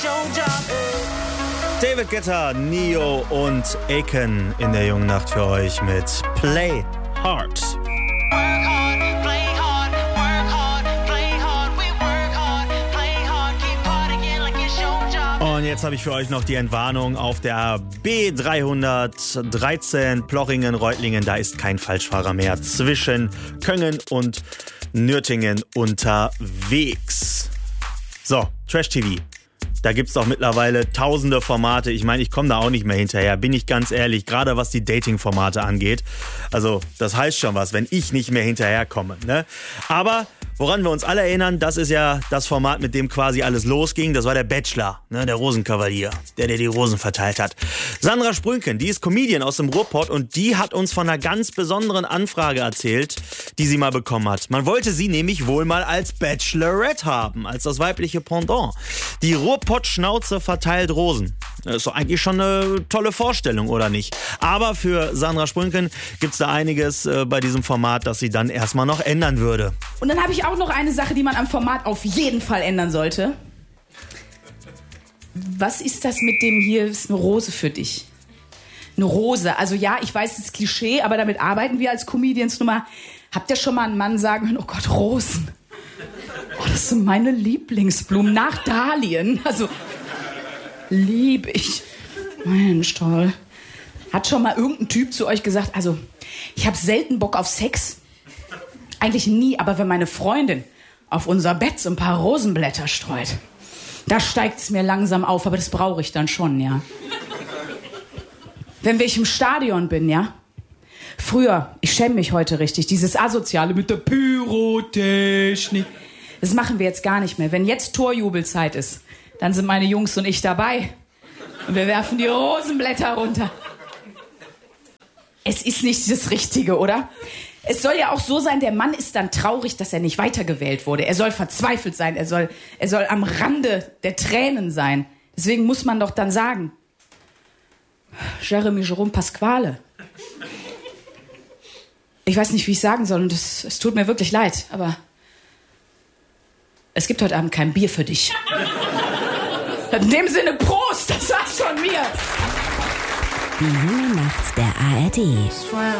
David Guetta, Neo und Aiken in der jungen Nacht für euch mit Play Hard. Und jetzt habe ich für euch noch die Entwarnung auf der B313 Plochingen-Reutlingen. Da ist kein Falschfahrer mehr zwischen Köngen und Nürtingen unterwegs. So, Trash TV. Da gibt's doch mittlerweile tausende Formate. Ich meine, ich komme da auch nicht mehr hinterher, bin ich ganz ehrlich, gerade was die Dating-Formate angeht. Also, das heißt schon was, wenn ich nicht mehr hinterherkomme, ne? Aber woran wir uns alle erinnern, das ist ja das Format, mit dem quasi alles losging. Das war der Bachelor, ne? Der Rosenkavalier, der die Rosen verteilt hat. Sandra Sprünken, die ist Comedian aus dem Ruhrpott und die hat uns von einer ganz besonderen Anfrage erzählt, die sie mal bekommen hat. Man wollte sie nämlich wohl mal als Bachelorette haben, als das weibliche Pendant. Die Ruhrpott-Schnauze verteilt Rosen. Das ist doch eigentlich schon eine tolle Vorstellung, oder nicht? Aber für Sandra Sprünken gibt's da einiges bei diesem Format, das sie dann erstmal noch ändern würde. Und dann habe ich auch noch eine Sache, die man am Format auf jeden Fall ändern sollte. Was ist das mit dem hier, ist eine Rose für dich? Eine Rose, also ja, ich weiß, das ist Klischee, aber damit arbeiten wir als Comedians nun mal. Habt ihr schon mal einen Mann sagen hören, oh Gott, Rosen. Oh, das sind meine Lieblingsblumen, nach Dahlien. Also, lieb ich. Mensch, toll. Hat schon mal irgendein Typ zu euch gesagt, also, ich habe selten Bock auf Sex. Eigentlich nie, aber wenn meine Freundin auf unser Bett so ein paar Rosenblätter streut, da steigt es mir langsam auf, aber das brauche ich dann schon, ja. Wenn ich im Stadion bin, ja. Früher, ich schäme mich heute richtig, dieses Asoziale mit der Pyrotechnik. Das machen wir jetzt gar nicht mehr. Wenn jetzt Torjubelzeit ist, dann sind meine Jungs und ich dabei. Und wir werfen die Rosenblätter runter. Es ist nicht das Richtige, oder? Es soll ja auch so sein, der Mann ist dann traurig, dass er nicht weitergewählt wurde. Er soll verzweifelt sein, er soll am Rande der Tränen sein. Deswegen muss man doch dann sagen, Jerome Pasquale. Ich weiß nicht, wie ich sagen soll und es tut mir wirklich leid, aber es gibt heute Abend kein Bier für dich. In dem Sinne, Prost, das war's von mir. Die junge Nacht der ARD.